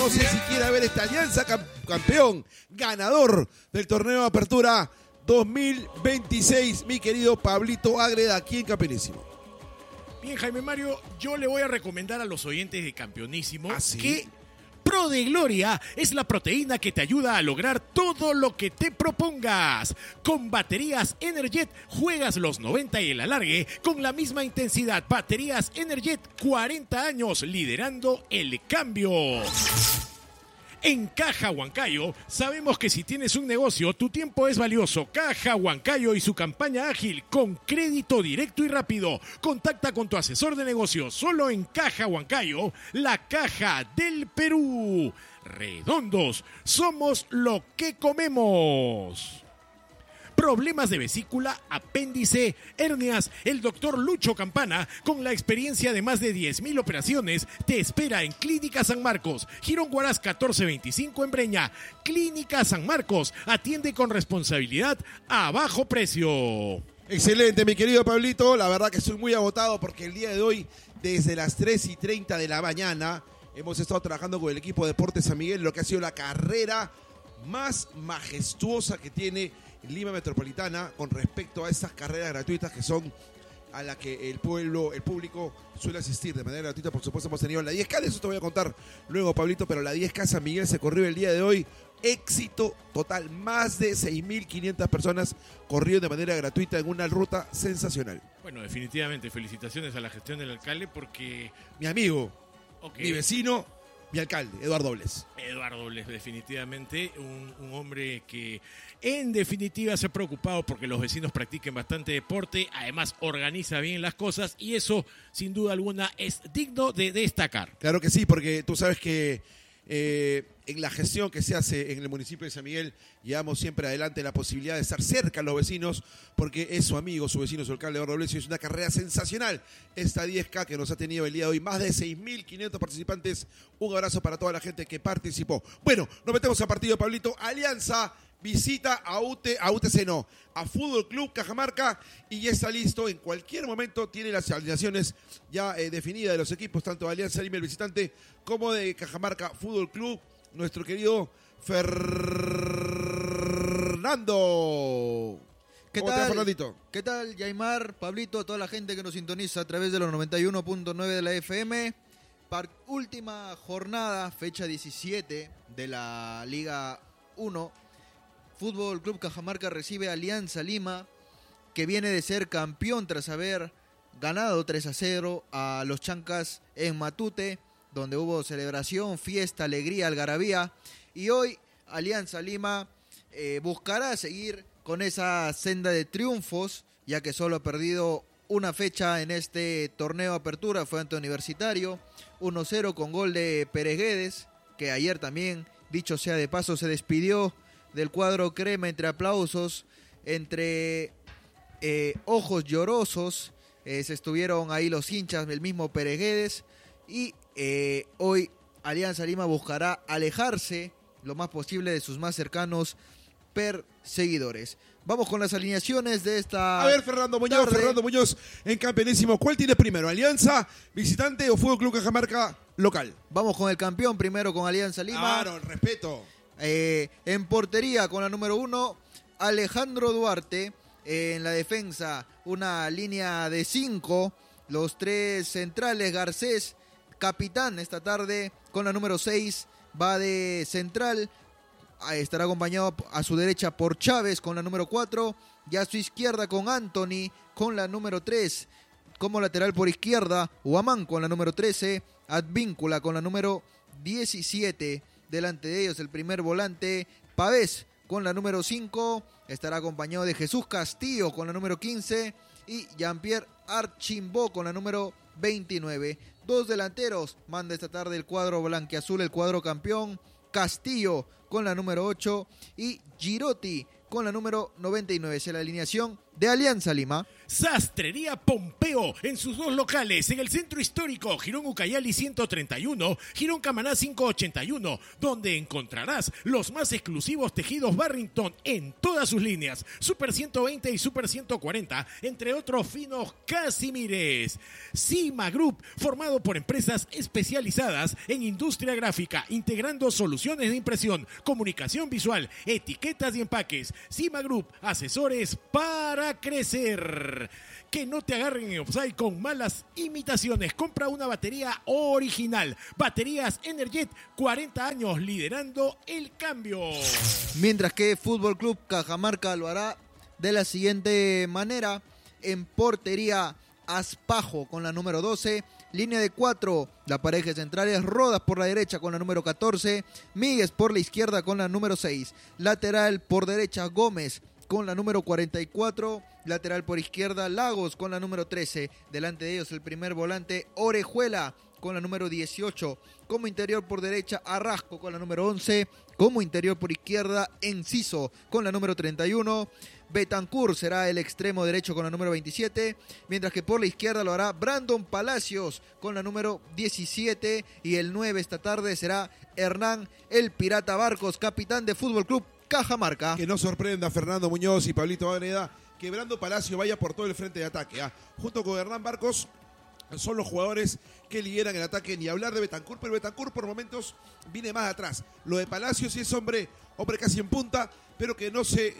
No sé si quiere ver esta Alianza campeón, ganador del torneo de apertura 2026, mi querido Pablito Ágreda, aquí en Campeonísimo. Bien, Jaime Mario, yo le voy a recomendar a los oyentes de Campeonísimo que Pro de Gloria es la proteína que te ayuda a lograr todo lo que te propongas. Con baterías Energet juegas los 90 y el alargue con la misma intensidad. Baterías Energet, 40 años liderando el cambio. En Caja Huancayo, sabemos que si tienes un negocio, tu tiempo es valioso. Caja Huancayo y su campaña ágil con crédito directo y rápido. Contacta con tu asesor de negocios. Solo en Caja Huancayo, la caja del Perú. Redondos, somos lo que comemos. Problemas de vesícula, apéndice, hernias. El doctor Lucho Campana, con la experiencia de más de 10.000 operaciones, te espera en Clínica San Marcos, Girón Huaraz 1425 en Breña. Clínica San Marcos, atiende con responsabilidad a bajo precio. Excelente, mi querido Pablito. La verdad que estoy muy agotado porque el día de hoy, desde las 3:30 de la mañana, hemos estado trabajando con el equipo de Deportes San Miguel, lo que ha sido la carrera más majestuosa que tiene Lima Metropolitana con respecto a estas carreras gratuitas que son a la que el público suele asistir de manera gratuita. Por supuesto hemos tenido la 10K, de eso te voy a contar luego, Pablito, pero la 10K San Miguel se corrió el día de hoy. Éxito total, más de 6.500 personas corrieron de manera gratuita en una ruta sensacional. Bueno, definitivamente, felicitaciones a la gestión del alcalde porque... Mi amigo, mi vecino, mi alcalde, Eduardo Dobles. Eduardo Dobles, definitivamente, un hombre que en definitiva se ha preocupado porque los vecinos practiquen bastante deporte, además organiza bien las cosas y eso, sin duda alguna, es digno de destacar. Claro que sí, porque tú sabes que en la gestión que se hace en el municipio de San Miguel, llevamos siempre adelante la posibilidad de estar cerca a los vecinos, porque es su amigo, su vecino, su alcalde Eduardo Dobles, y es una carrera sensacional. Esta 10K que nos ha tenido el día de hoy, más de 6.500 participantes. Un abrazo para toda la gente que participó. Bueno, nos metemos a partido, Pablito. Alianza visita a Fútbol Club Cajamarca y ya está listo. En cualquier momento tiene las alineaciones ya definidas de los equipos, tanto de Alianza Lima, el visitante, como de Cajamarca Fútbol Club. Nuestro querido Fernando. ¿Qué tal, Fernandito? ¿Qué tal, Yaimar, Pablito, toda la gente que nos sintoniza a través de los 91.9 de la FM? Última jornada, fecha 17 de la Liga 1. Fútbol Club Cajamarca recibe a Alianza Lima, que viene de ser campeón tras haber ganado 3-0 a los Chancas en Matute, donde hubo celebración, fiesta, alegría, algarabía. Y hoy Alianza Lima buscará seguir con esa senda de triunfos, ya que solo ha perdido una fecha en este torneo de apertura, fue ante Universitario, 1-0 con gol de Pérez Guedes, que ayer también, dicho sea de paso, se despidió del cuadro crema entre aplausos, entre ojos llorosos. Se estuvieron ahí los hinchas del mismo Pérez Guedes y hoy Alianza Lima buscará alejarse lo más posible de sus más cercanos perseguidores. Vamos con las alineaciones de esta... A ver, Fernando Muñoz en Campeonísimo. ¿Cuál tiene primero? ¿Alianza, visitante o Fútbol Club Cajamarca, local? Vamos con el campeón primero, con Alianza Lima. Claro, el respeto. En portería con la número 1, Alejandro Duarte. En la defensa, una línea de 5. Los 3 centrales, Garcés, capitán esta tarde, con la número 6, va de central. Estará acompañado a su derecha por Chávez con la número 4. Y a su izquierda con Anthony con la número 3. Como lateral por izquierda, Huamán con la número 13. Advíncula con la número 17. Delante de ellos el primer volante, Pavés con la número 5. Estará acompañado de Jesús Castillo con la número 15. Y Jean-Pierre Archimbó con la número 29. 2 delanteros manda esta tarde el cuadro blanquiazul, el cuadro campeón. Castillo con la número 8 y Girotti con la número 99. Es la alineación de Alianza Lima. Sastrería Pompeo en sus 2 locales, en el centro histórico, Girón Ucayali 131, Girón Camaná 581, donde encontrarás los más exclusivos tejidos Barrington en todas sus líneas, Super 120 y Super 140, entre otros finos casimires. Cima Group, formado por empresas especializadas en industria gráfica, integrando soluciones de impresión, comunicación visual, etiquetas y empaques. Cima Group, asesores para crecer. Que no te agarren en offside con malas imitaciones. Compra una batería original. Baterías Energet, 40 años liderando el cambio. Mientras que Fútbol Club Cajamarca lo hará de la siguiente manera. En portería, Aspajo con la número 12. Línea de 4, la pareja central es Rodas por la derecha con la número 14. Míguez por la izquierda con la número 6. Lateral por derecha, Gómez con la número 44. Lateral por izquierda, Lagos con la número 13. Delante de ellos el primer volante, Orejuela con la número 18. Como interior por derecha, Arrasco con la número 11. Como interior por izquierda, Enciso con la número 31. Betancur será el extremo derecho con la número 27, mientras que por la izquierda lo hará Brandon Palacios con la número 17, y el 9 esta tarde será Hernán el Pirata Barcos, capitán de Fútbol Club Cajamarca. Que no sorprenda a Fernando Muñoz y Pablito Vaneda que Brandon Palacio vaya por todo el frente de ataque. Junto con Hernán Barcos son los jugadores que lideran el ataque, ni hablar de Betancur, pero Betancur por momentos viene más atrás. Lo de Palacios sí es hombre casi en punta, pero que no se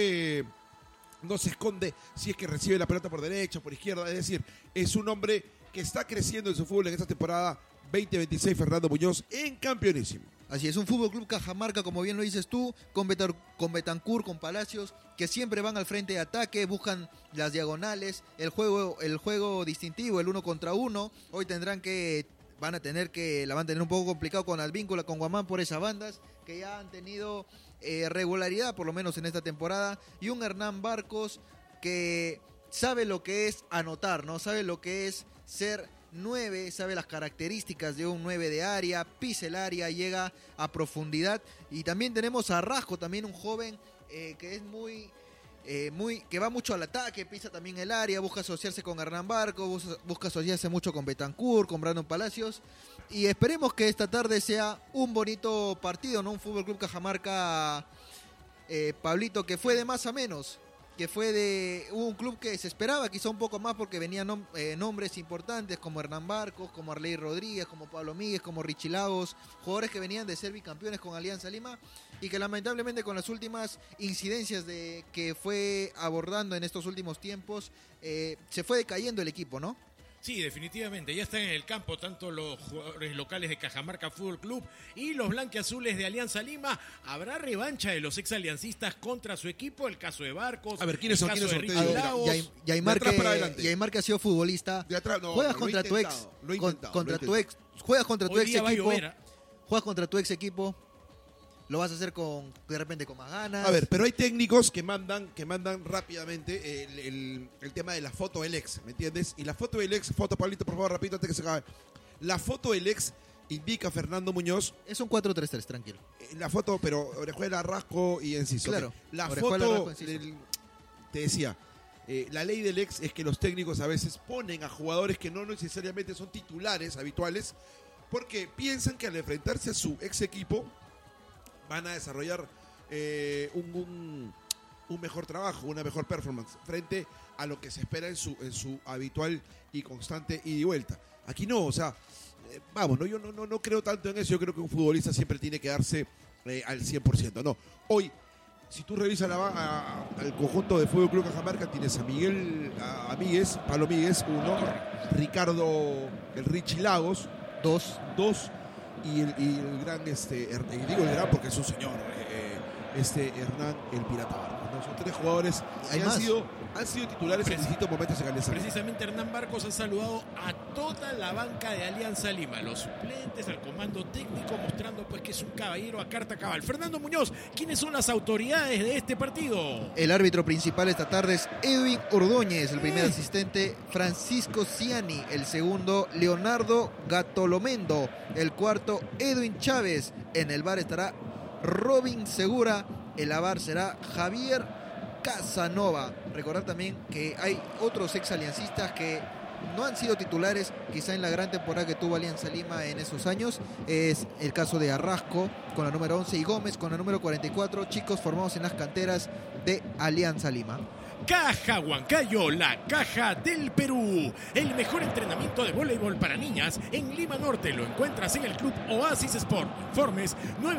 esconde si es que recibe la pelota por derecha o por izquierda. Es decir, es un hombre que está creciendo en su fútbol en esta temporada 2026, Fernando Muñoz, en campeonísimo. Así es, un Fútbol Club Cajamarca, como bien lo dices tú, con Betancur, con Palacios, que siempre van al frente de ataque, buscan las diagonales, el juego distintivo, el 1 contra 1. Hoy la van a tener un poco complicado con Advíncula, con Guamán por esas bandas, que ya han tenido regularidad, por lo menos en esta temporada, y un Hernán Barcos que sabe lo que es anotar, ¿no? Sabe lo que es ser 9, sabe las características de un 9 de área, pisa el área, llega a profundidad. Y también tenemos a Rasco, también un joven que es que va mucho al ataque, pisa también el área, busca asociarse con Hernán Barco, busca asociarse mucho con Betancur, con Brandon Palacios. Y esperemos que esta tarde sea un bonito partido, ¿no? Un Fútbol Club Cajamarca, Pablito, que fue de más a menos. Que fue de un club que se esperaba quizá un poco más porque venían nombres importantes como Hernán Barcos, como Arley Rodríguez, como Pablo Míguez, como Richie Lagos, jugadores que venían de ser bicampeones con Alianza Lima y que lamentablemente con las últimas incidencias que fue abordando en estos últimos tiempos, se fue decayendo el equipo, ¿no? Sí, definitivamente, ya están en el campo tanto los jugadores locales de Cajamarca Fútbol Club y los blanquiazules de Alianza Lima. ¿Habrá revancha de los exaliancistas contra su equipo? El caso de Barcos, a ver, ¿quiénes son? Yaimar, que ha sido futbolista, juegas contra tu ex, juegas contra tu ex equipo. Lo vas a hacer de repente con más ganas. A ver, pero hay técnicos que mandan rápidamente el tema de la foto del ex, ¿me entiendes? Y la foto del ex, Pablito, por favor, rapidito antes que se acabe. La foto del ex indica a Fernando Muñoz. Es un 4-3-3, tranquilo. La foto, pero Orejuela, Rasco y Enciso. Claro. Okay. La foto, te decía, la ley del ex es que los técnicos a veces ponen a jugadores que no necesariamente son titulares habituales porque piensan que al enfrentarse a su ex equipo van a desarrollar un mejor trabajo, una mejor performance frente a lo que se espera en su habitual y constante ida y vuelta. Aquí no, o sea, yo no creo tanto en eso. Yo creo que un futbolista siempre tiene que darse al 100%. No, hoy, si tú revisas al conjunto de Fútbol Club Cajamarca, tienes a Míguez, Pablo Míguez, 1, Ricardo, el Richie Lagos, 2, y el gran, digo el gran porque es un señor, Hernán el Pirata Barcos, ¿no? Son 3 jugadores que han sido titulares en distintos momentos en Alianza Lima. Precisamente Hernán Barcos ha saludado a toda la banca de Alianza Lima, los suplentes, al comando técnico, mostrando pues que es un caballero a carta cabal. Fernando Muñoz, ¿quiénes son las autoridades de este partido? El árbitro principal esta tarde es Edwin Ordóñez, el primer asistente Francisco Ciani, el segundo Leonardo Gatolomendo, el cuarto Edwin Chávez, en el VAR estará Robin Segura, el VAR será Javier Casanova. Recordar también que hay otros ex-aliancistas que no han sido titulares quizá en la gran temporada que tuvo Alianza Lima en esos años. Es el caso de Arrasco con la número 11 y Gómez con la número 44, chicos formados en las canteras de Alianza Lima. Caja Huancayo, la caja del Perú. El mejor entrenamiento de voleibol para niñas en Lima Norte lo encuentras en el Club Oasis Sport. Informes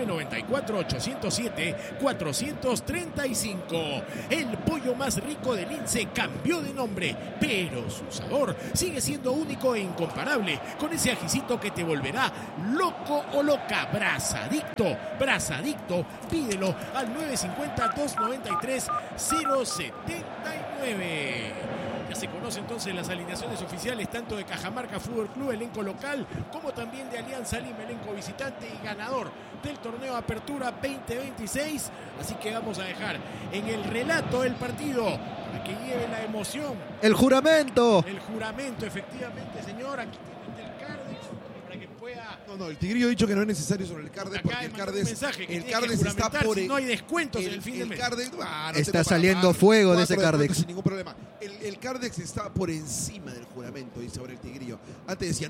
994-807-435. El pollo más rico del Lince cambió de nombre, pero su sabor sigue siendo único e incomparable, con ese ajicito que te volverá loco o loca. Brasadicto, pídelo al 950-293-070. Ya se conocen entonces las alineaciones oficiales tanto de Cajamarca Fútbol Club, elenco local, como también de Alianza Lima, elenco visitante y ganador del torneo Apertura 2026. Así que vamos a dejar en el relato del partido para que lleve la emoción. El juramento, efectivamente, señor. Aquí tienen el Cardex para que pueda... No, el Tigrillo ha dicho que no es necesario sobre el Cardex porque el Cardex está por... Si no hay descuentos en el fin de mes. Está saliendo fuego de ese Cardex. Sin ningún problema. El Cardex está por encima del juramento, dice ahora el Tigrillo. Antes decía,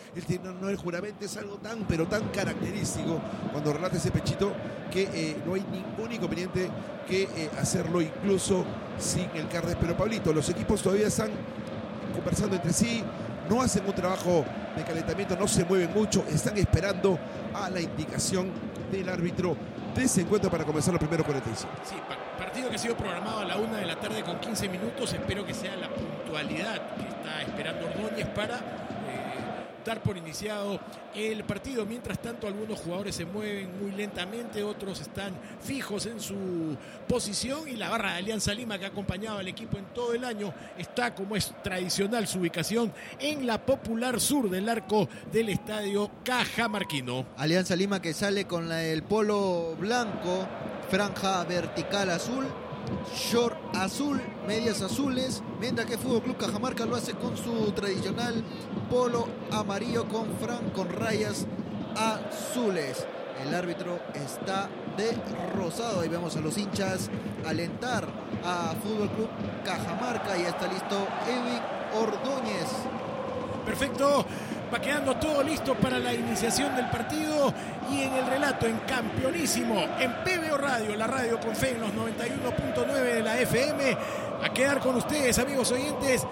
el juramento es algo tan, pero tan característico, cuando relata ese pechito, que no hay ningún inconveniente que hacerlo incluso sin el Cardex. Pero Pablito, los equipos todavía están conversando entre sí, no hacen un trabajo de calentamiento, no se mueven mucho, están esperando a la indicación del árbitro de ese encuentro para comenzar los primeros 45. Sí, partido que ha sido programado a la 1 de la tarde con 15 minutos. Espero que sea la puntualidad que está esperando Ordóñez para dar por iniciado el partido. Mientras tanto, algunos jugadores se mueven muy lentamente, otros están fijos en su posición, y la barra de Alianza Lima, que ha acompañado al equipo en todo el año, está, como es tradicional su ubicación, en la popular sur del arco del estadio Cajamarquino. Alianza Lima que sale con el polo blanco, franja vertical azul, short azul, medias azules, mientras que Fútbol Club Cajamarca lo hace con su tradicional polo amarillo con rayas azules. El árbitro está de rosado. Ahí vemos a los hinchas alentar a Fútbol Club Cajamarca. Y está listo Edwin Ordóñez. Perfecto, va quedando todo listo para la iniciación del partido, y en el relato en Campeonísimo, en PBO Radio, la radio con fe en los 91.9 de la FM, a quedar con ustedes, amigos oyentes,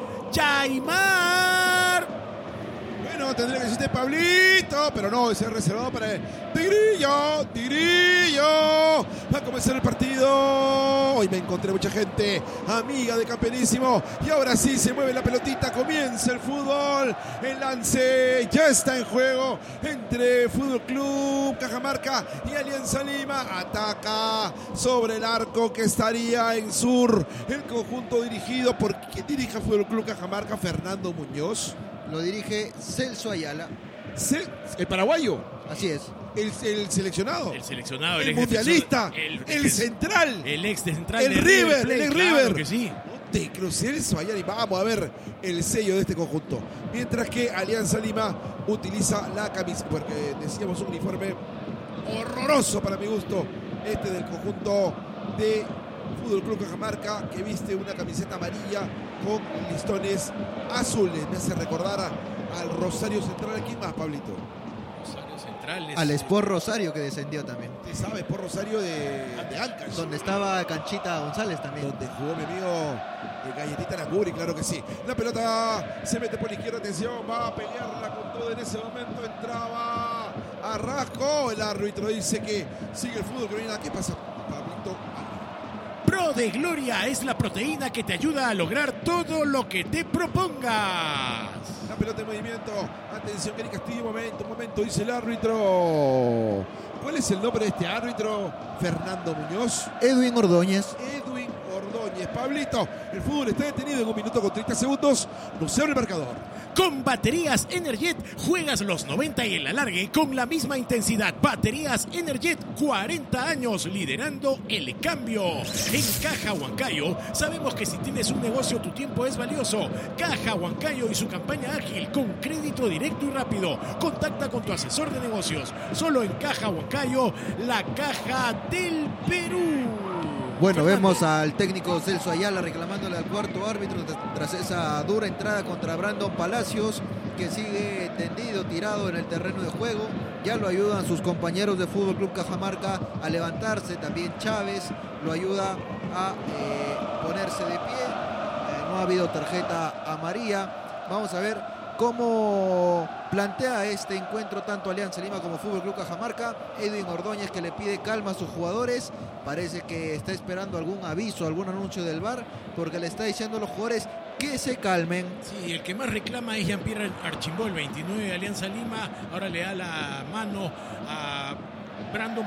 Yaimar. Bueno, tendría que decirte Pablito, pero no, ese es reservado para el Tigrillo. Va a comenzar el partido. Hoy me encontré mucha gente amiga de Campeonísimo, y ahora sí se mueve la pelotita, comienza el fútbol. El lance ya está en juego entre Fútbol Club Cajamarca y Alianza Lima. Ataca sobre el arco que estaría en sur el conjunto dirigido por quien dirige a Fútbol Club Cajamarca, Fernando Muñoz. Lo dirige Celso Ayala. El paraguayo. Así es. El seleccionado. El mundialista. El central. El ex central. El River. Claro que sí. De Celso Ayala. Y vamos a ver el sello de este conjunto. Mientras que Alianza Lima utiliza la camisa, porque decíamos un uniforme horroroso para mi gusto, este del conjunto de Fútbol Club Cajamarca, que viste una camiseta amarilla con listones azules. Me hace recordar al Rosario Central. ¿A quién más, Pablito? Rosario Central es... Al Sport Rosario, que descendió también. ¿Usted sabe? Sport Rosario de Ancash. Donde estaba Canchita González también. Donde jugó mi amigo Galletita Naguri, claro que sí. La pelota se mete por la izquierda, atención, va a pelearla con todo en ese momento. Entraba Arrasco. El árbitro dice que sigue el fútbol. ¿Qué pasa, Pablito? Pro de Gloria es la proteína que te ayuda a lograr todo lo que te propongas. La pelota en movimiento. Atención, Kenny Castillo. Un momento, dice el árbitro. ¿Cuál es el nombre de este árbitro? Fernando Muñoz. Edwin Ordóñez. Pablito, el fútbol está detenido en 1 minuto con 30 segundos. No se abre el marcador. Con baterías Energet juegas los 90 y el alargue con la misma intensidad. Baterías Energet, 40 años liderando el cambio. En Caja Huancayo sabemos que si tienes un negocio tu tiempo es valioso. Caja Huancayo y su campaña ágil con crédito directo y rápido. Contacta con tu asesor de negocios. Solo en Caja Huancayo, la caja del Perú. Bueno, vemos al técnico Celso Ayala reclamándole al cuarto árbitro tras esa dura entrada contra Brandon Palacios, que sigue tendido, tirado en el terreno de juego. Ya lo ayudan sus compañeros de Fútbol Club Cajamarca a levantarse, también Chávez lo ayuda a ponerse de pie. No ha habido tarjeta amarilla. Vamos a ver cómo plantea este encuentro tanto Alianza Lima como Fútbol Club Cajamarca. Edwin Ordóñez, que le pide calma a sus jugadores, parece que está esperando algún aviso, algún anuncio del VAR, porque le está diciendo a los jugadores que se calmen. Sí, el que más reclama es Jean-Pierre Archimbó, el 29 de Alianza Lima. Ahora le da la mano a Brandon